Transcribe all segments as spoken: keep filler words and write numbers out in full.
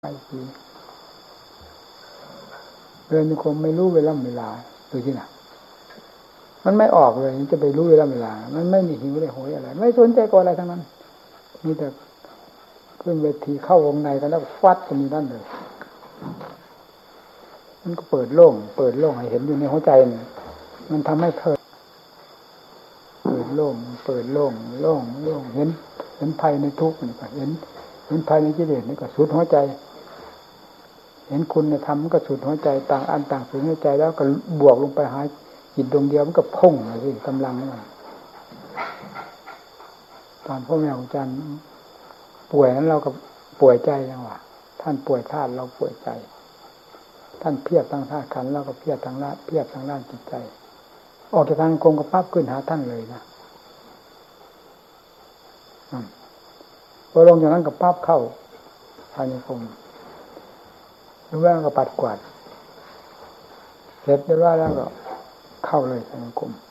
ไอ้ทีเดินคงไม่รู้เวลาเวลาดูที่ไหนมันไม่ออกเลยจะไปรู้เวลาเวลามันไม่มีหิวเลยโหยอะไรไม่สนใจกับอะไรทั้งนั้นมีแต่ขึ้นเวทีเข้าวงในกันแล้วฟัดกันอยู่นั่นเลยมันก็เปิดโล่งเปิดโล่งให้เห็นอยู่ในหัวใจมันทำให้เพลิดเปิดโล่งเปิดโล่งโล่งโล่งเห็นเห็นภัยในทุกข์นี่ก็เห็นเห็นภัยในกิเลสนี่ก็สุดหัวใจเห็นคุณธรรมมันก็สุดหัวใจต่างอันต่างสุดหัวใจแล้วก็บวกลงไปหาจิตดวงเดียวมันก็พุ่งเลยสิกำลังมันตอนพ่อแม่ของอาจารย์ป่วยนั้นเราก็ป่วยใจจังหวะท่านป่วยธาตุเราป่วยใจท่านเพียบทางธาตุขันธ์เราก็เพียบทางด้านเพียบทางด้านจิตใจออกจากทางกงก็ปั๊บขึ้นหาท่านเลยนะพอลงจากนั้นก็ปั๊บเข้าภายในกรมหรือว่าก็ปัดกวาดเสร็จแล้วว่าแล้วก็เข้าเลยภายในกรม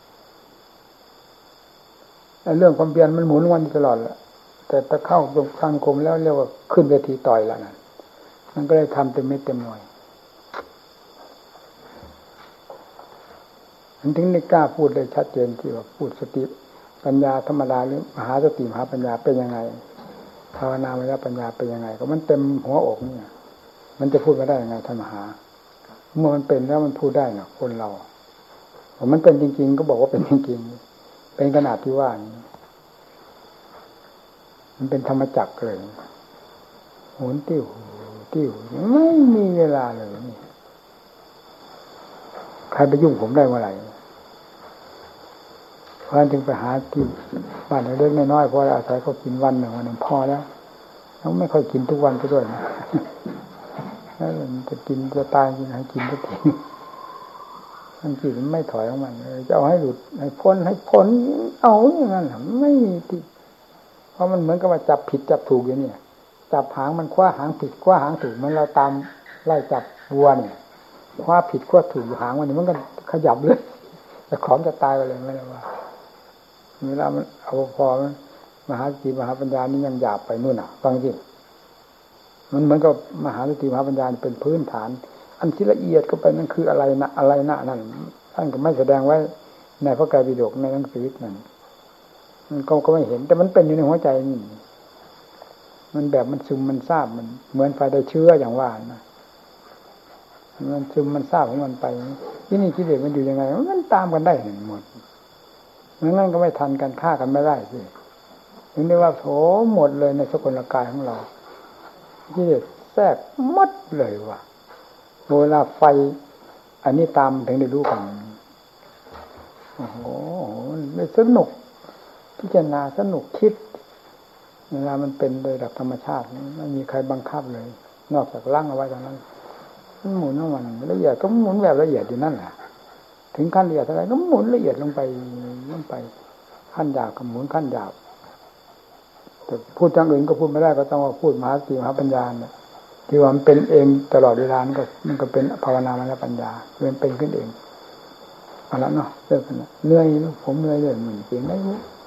เรื่องความเพียรมันหมุนวันตลอดแหละแต่ถ้าเข้าตรงทางกรมแล้วเรียกว่าขึ้นเวทีต่อยแล้วนั่นมันก็เลยทำเต็มเม็ดเต็มหน่วยมันถึงได้กล้าพูดได้ชัดเจนที่ว่าพูดสติปัญญาธรรมดาหรือมหาสติมหาปัญญาเป็นยังไงภาวนามยปัญญาเป็นยังไงก็มันเต็มหัวอกนี่มันจะพูดไม่ได้ยังไงท่านมหาเมื่อมันเป็นแล้วมันพูดได้เนาะคนเราผมมันเป็นจริงๆก็บอกว่าเป็นจริงๆเป็นขนาดที่ว่านี้มันเป็นธรรมจักรเลยหมุนติ้วติ้วไม่มีเวลาเลยนี่ใครไปยุ่งผมได้เมื่อไหร่เพราะฉะนั้นจึงไปหาที่บ้านเล็กๆน้อยๆเพราะอาศัยเขากินวันหนึ่งวันหนึ่งพอแล้วแล้วไม่ค่อยกินทุกวันก็ด้วยนะแล้วมันจะกินจะตายกินให้กินทุกทีมันกินมันไม่ถอยของมันเลยจะเอาให้หลุดให้พ้นให้พ้นเอาอย่างนั้นไม่มีที่เพราะมันเหมือนกับว่าจับผิดจับถูกอย่างนี้จับหางมันคว้าหางผิดคว้าหางถูกมันเราตามไล่จับวัวเนี่ยคว้าผิดคว้าถูกหางมันนี่มันก็ขยับเลยแต่ของจะตายไปเลยไม่ได้ว่าเวลามันเอาพอมหาสติมหาปัญญานี่ยังหยาบไปนู่นน่ะฟังสิมันเหมือนกับมหาสติมหาปัญญาเป็นพื้นฐานอันที่ละเอียดก็ไปนั่นคืออะไรนะอะไรนะนั่นท่านก็ไม่แสดงไว้ในพระไตรปิฎกในหนังสือนั่นมันก็ก็ไม่เห็นแต่มันเป็นอยู่ในหัวใจนี่มันแบบมันซึมมันซาบมันเหมือนไฟได้เชื้ออย่างว่านะมันซึมมันซาบของมันไปที่นี่กิเลสมันอยู่ยังไงมันตามกันได้หมดงั้นนั่นก็ไม่ทันกันฆ่ากันไม่ได้สิถึงได้ว่าโถหมดเลยในสกุลกายของเรากิเลสแทรกหมดเลยว่ะเวลาไฟอันนี้ตามถึงได้รู้กันโอ้โหได้สนุกพิจารณาสนุกคิดเวลามันเป็นโดยหลักธรรมชาติไม่มีใครบังคับเลยนอกจากลั่งเอาไว้เท่านั้นมันหมุนของมันละเอียดก็หมุนแบบละเอียดอยู่นั่นแหละถึงขั้นละเอียดเท่าไหร่ก็หมุนละเอียดลงไปลงไปขั้นหยาบก็หมุนขั้นหยาบแต่พูดอย่างอื่นก็พูดไม่ได้ก็ต้องพูดมหาสติมหาปัญญาเนี่ยที่ว่ามันเป็นเองตลอดเวลามันก็มันก็เป็นภาวนามยปัญญาเป็นเป็นขึ้นเองเอาละเนาะเลิกกันเหนื่อยผมเหนื่อยเลยเหมือนเสียงได้